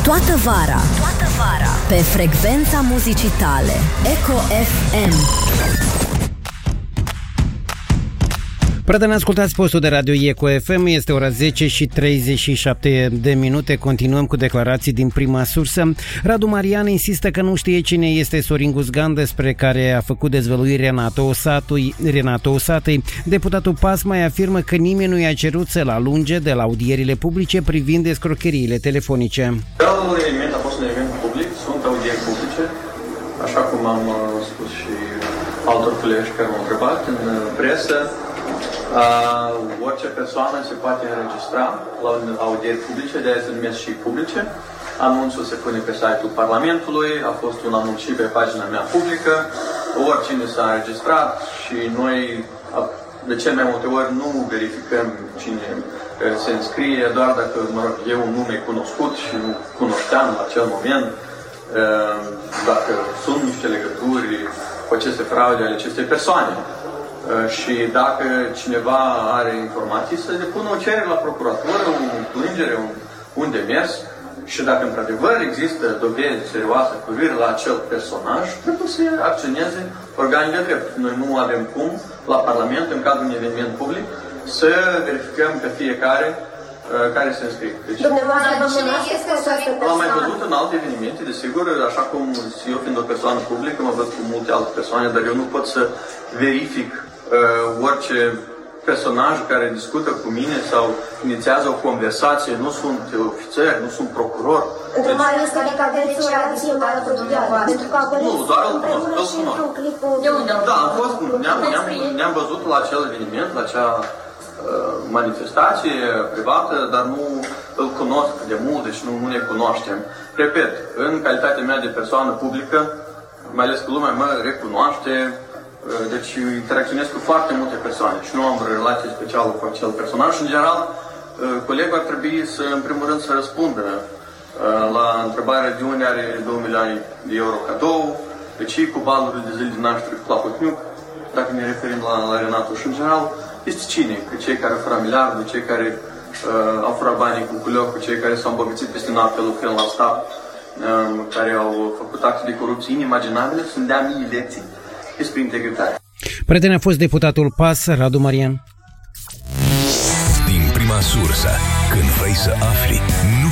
Toată vara pe frecvența muzicii tale Eco FM. Prieteni, ascultați postul de radio Eco FM, este ora 10:37. Continuăm cu declarații din prima sursă. Radu Marian insistă că nu știe cine este Sorin Guzgan, despre care a făcut dezvăluiri Renato Osatăi. Deputatul PAS mai afirmă că nimeni nu i-a cerut să-l alunge de la audierile publice privind escrocheriile telefonice. Un element a fost un element public, sunt audieri publice, așa cum am spus și altor colegi care m-au întrebat în presă. Orice persoană se poate înregistra la audieri publice, de aia se numesc și publice. Anunțul se pune pe site-ul Parlamentului, a fost un anunț și pe pagina mea publică. Oricine s-a înregistrat și noi de cel mai multe ori nu verificăm cine se înscrie, doar dacă, e un nume cunoscut și nu cunoșteam la acel moment, dacă sunt niște legături cu aceste fraude ale acestei persoane. Și dacă cineva are informații, să depună o cerere la procuratură, o plângere, un demers, și dacă într-adevăr există dovezi serioase cu privire la acel personaj, trebuie să acționeze organele de drept. Noi nu avem cum, la Parlament, în cadrul unui eveniment public, să verificăm pe fiecare care se înscrie. Deci, l-am mai văzut în alte evenimente, desigur, așa cum eu fiind o persoană publică, mă văd cu multe alte persoane, dar eu nu pot să verific orice personaj care discută cu mine sau inițiază o conversație. Nu sunt ofițer, nu sunt procuror. Întrebarea este dacă aveți o relație mai apropiată. Pentru că nu, doar îl cunosc. Da, am fost, ne-am văzut la acel eveniment, la acea manifestație privată, dar nu îl cunosc de mult, deci nu ne cunoaștem. Repet, în calitatea mea de persoană publică, mai ales că lumea mă recunoaște, deci interacționez cu foarte multe persoane și nu am o relație specială cu acel personaj. În general, colegul ar trebui să, în primul rând, să răspundă la întrebarea de unde are 2 milioane de euro cadou, de ce cu balurile de zile de naștere cu Plahotniuc, dacă ne referim la Renato. Și, în general, este cine? Că cei care au furat miliardul, cei care au furat banii cu culioc, cu cei care s-au îmbogățit peste noapte lucrând la stat, care au făcut acte de corupție inimaginabile, sunt de-a mii lecții despre integritate. Prieten, a fost deputatul PAS, Radu Marian. Din prima sursă, când vrei să afli, nu